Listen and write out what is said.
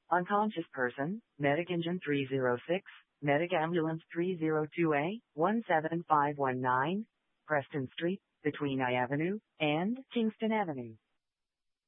Unconscious person, Medic Engine 306, Medic Ambulance 302A, 17519, Preston Street, between I Avenue and Kingston Avenue.